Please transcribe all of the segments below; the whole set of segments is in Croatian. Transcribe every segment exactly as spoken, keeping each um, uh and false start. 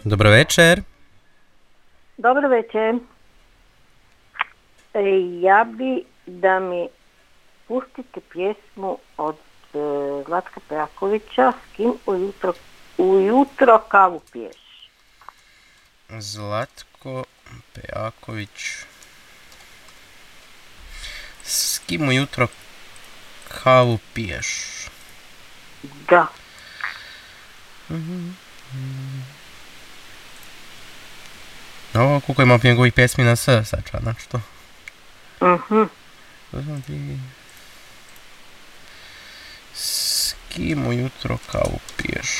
Dobro večer. Dobro večer. E, ja bi da mi pustite pjesmu od e, Zlatka Pejakovića, S kim ujutro, ujutro kavu piješ. Zlatko Pejaković. S kim ujutro kavu piješ? Da. Mm-hmm. Ovo, koliko ima njegovih pjesmi na S, sača, znači to. Mhm. S kim ujutro kavu piješ?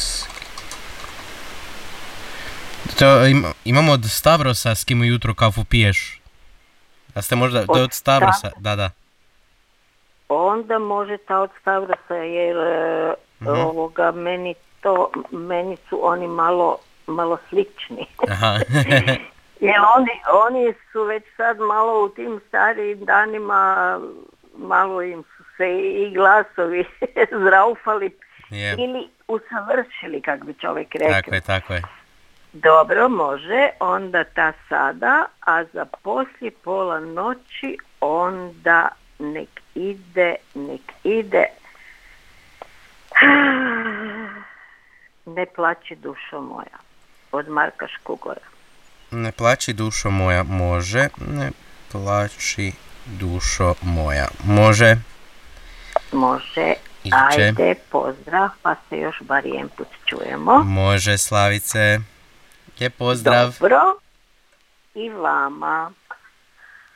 To ima, imamo od Stavrosa S kim ujutro kavu piješ. Da ste možda, to je od Stavrosa, da, da. Onda može ta od Stavrosa, jer mm-hmm. ovoga, meni to, meni su oni malo, malo slični. Aha. Jer oni, oni su već sad malo u tim starijim danima, malo im su se i glasovi zraufali Yep. ili usavršili, kako bi čovjek rekao. Tako je, tako je. Dobro, može, onda ta sada, a za poslije pola noći onda nek ide, nek ide. Ne plaći dušo moja, od Marka Škugora. Ne plaći dušo moja, može. Ne plaći dušo moja, može. Može. Iće. Ajde, pozdrav, pa se još bar jedan put čujemo. Može, Slavice. Je pozdrav. Dobro. I vama.